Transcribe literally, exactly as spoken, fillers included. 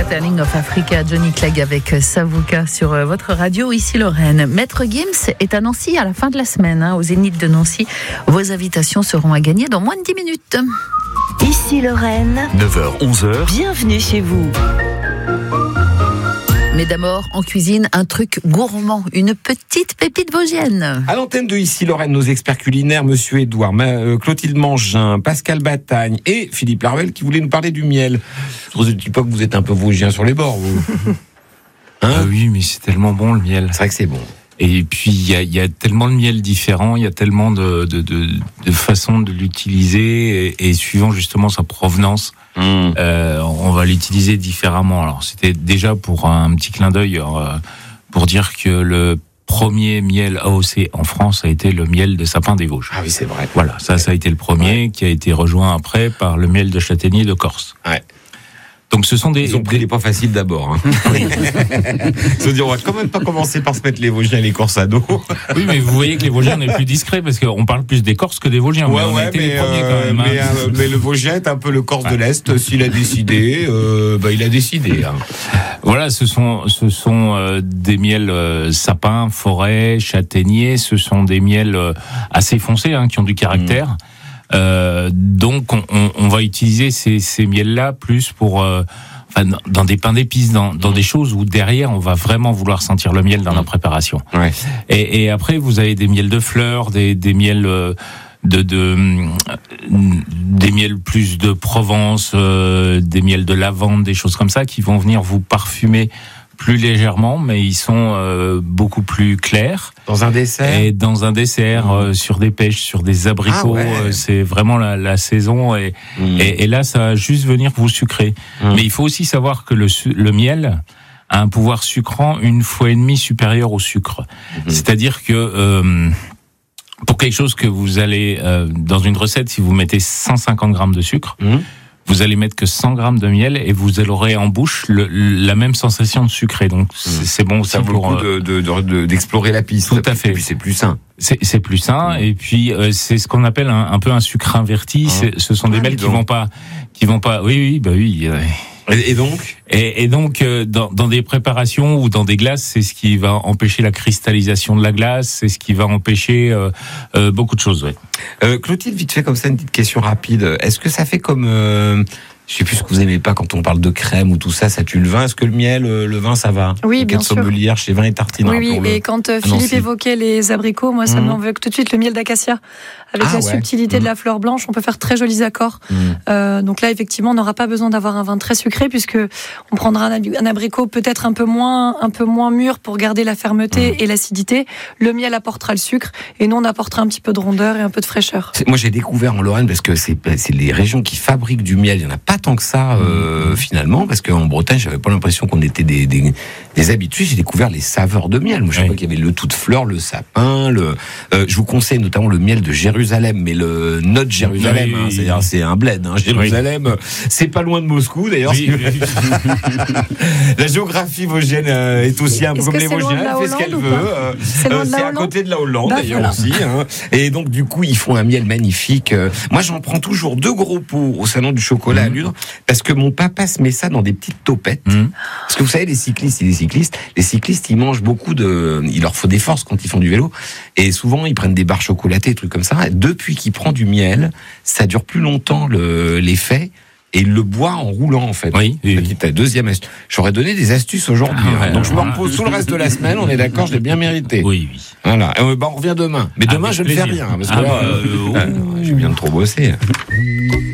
Sterling of Africa, Johnny Clegg avec Savuka sur votre radio, ici Lorraine. Maître Gims est à Nancy à la fin de la semaine, hein, au Zénith de Nancy. Vos invitations seront à gagner dans moins de dix minutes. Ici Lorraine, neuf heures onze heures. Bienvenue chez vous. Mais d'abord, en cuisine, un truc gourmand, une petite pépite vosgienne. À l'antenne de Ici Lorraine, nos experts culinaires, Monsieur Édouard, euh, Clotilde Mangin, Pascal Batagne et Philippe Larvel qui voulaient nous parler du miel. Je ne dis pas que vous êtes un peu vosgien sur les bords, vous. Hein ah oui, mais c'est tellement bon le miel. C'est vrai que c'est bon. Et puis il y a, y a tellement de miel différents, il y a tellement de, de, de, de façons de l'utiliser et, et suivant justement sa provenance, mmh. euh, on va l'utiliser différemment. Alors c'était déjà pour un petit clin d'œil, euh, pour dire que le premier miel A O C en France a été le miel de sapin des Vosges. Ah oui, c'est vrai. Voilà, ça, ça a été le premier, ouais. qui a été rejoint après par le miel de châtaignier de Corse. Ouais. Donc ce sont des... Ils ont pris les pas faciles d'abord. Hein. Ils se dit, on va quand même pas commencer par se mettre les Vosgiens et les Corses à dos. Oui, mais vous voyez que les Vosgiens, on est plus discrets parce qu'on parle plus des Corses que des Vosgiens. Ouais, mais on ouais, a été mais, les premiers euh, quand même. Mais, hein. euh, mais le Vosgien est un peu le Corse ouais. de l'Est. S'il a décidé, euh, bah, il a décidé. Hein. Voilà, ce sont, ce sont euh, des miels euh, sapins, forêts, châtaigniers. Ce sont des miels euh, assez foncés, hein, qui ont du caractère. Mmh. Euh, donc, on, on, on va utiliser ces, ces miels-là plus pour... Euh, dans des pains d'épices, dans, dans des choses où derrière on va vraiment vouloir sentir le miel dans la préparation. Ouais. Et, et après vous avez des miels de fleurs, des, des miels de, de des miels plus de Provence, euh, des miels de lavande, des choses comme ça qui vont venir vous parfumer plus légèrement, mais ils sont euh, beaucoup plus clairs. Dans un dessert. Et dans un dessert, euh, sur des pêches, sur des abricots, ah ouais. euh, c'est vraiment la, la saison. Et, mmh. et, et là, ça va juste venir vous sucrer. Mmh. Mais il faut aussi savoir que le, le miel a un pouvoir sucrant une fois et demie supérieur au sucre. Mmh. C'est-à-dire que euh, pour quelque chose que vous allez euh, dans une recette, si vous mettez cent cinquante grammes de sucre. Mmh. Vous allez mettre que cent grammes de miel et vous aurez en bouche le, la même sensation de sucré. Donc c'est, c'est bon aussi ça vaut pour le coup de, de, de, de, d'explorer la piste. Tout à fait. Et puis c'est plus sain. C'est, c'est plus sain et puis euh, c'est ce qu'on appelle un, un peu un sucre inverti. Ah. C'est, ce sont des ah, miels qui vont pas, qui vont pas. Oui, oui, bah oui. Euh, Et donc et, et donc, euh, dans, dans des préparations ou dans des glaces, c'est ce qui va empêcher la cristallisation de la glace, c'est ce qui va empêcher euh, euh, beaucoup de choses. Ouais. Euh, Clotilde, vite fait comme ça, une petite question rapide. Est-ce que ça fait comme... Euh, je sais plus ce que vous aimez pas quand on parle de crème ou tout ça, ça tue le vin. Est-ce que le miel, le vin, ça va? Oui, bien sûr. Sommelière chez Vin et Tartines. Oui, oui. Et quand euh, Philippe évoquait les abricots, moi, ça mmh. m'évoque tout de suite le miel d'acacia. Avec ah, la ouais. subtilité mmh. de la fleur blanche, on peut faire très jolis accords. Mmh. Euh, donc là, effectivement, on n'aura pas besoin d'avoir un vin très sucré puisque on prendra un, un abricot peut-être un peu moins, un peu moins mûr pour garder la fermeté mmh. et l'acidité. Le miel apportera le sucre et nous, on apportera un petit peu de rondeur et un peu de fraîcheur. C'est, moi, j'ai découvert en Lorraine parce que c'est, c'est les régions qui fabriquent du miel. Il y en a pas tant que ça. Euh, Euh, finalement, parce qu'en Bretagne, j'avais pas l'impression qu'on était des, des, des habitués. J'ai découvert les saveurs de miel. Moi, je savais oui. pas qu'il y avait le tout de fleurs, le sapin, le. Euh, je vous conseille notamment le miel de Jérusalem, mais le notre Jérusalem, oui, hein, oui, c'est-à-dire oui. c'est un bled. Hein, Jérusalem, oui. c'est pas loin de Moscou d'ailleurs. Oui, oui. La géographie vosgienne euh, est aussi un peu comme les Vosgiens, elle fait ce qu'elle veut. Euh, c'est euh, c'est à côté de la Hollande bah, d'ailleurs voilà. aussi. Hein. Et donc du coup, ils font un miel magnifique. Moi, j'en prends toujours deux gros pots au salon du chocolat mmh. à Ludre, parce que mon Mon papa se met ça dans des petites topettes. Mmh. Parce que vous savez, les cyclistes et les cyclistes, les cyclistes, ils mangent beaucoup de, il leur faut des forces quand ils font du vélo. Et souvent, ils prennent des barres chocolatées, des trucs comme ça. Et depuis qu'il prend du miel, ça dure plus longtemps le, l'effet. Et il le boit en roulant, en fait. Oui, oui, oui. Ta deuxième astuce. J'aurais donné des astuces aujourd'hui. Ah, ouais, hein. Donc je me repose tout le reste de la semaine. On est d'accord, je l'ai bien mérité. Oui, oui. Voilà. Et bah, on revient demain. Mais demain, ah, je ne fais rien. Parce que ah, là, bah, euh, euh, oh. euh, j'ai bien trop bossé.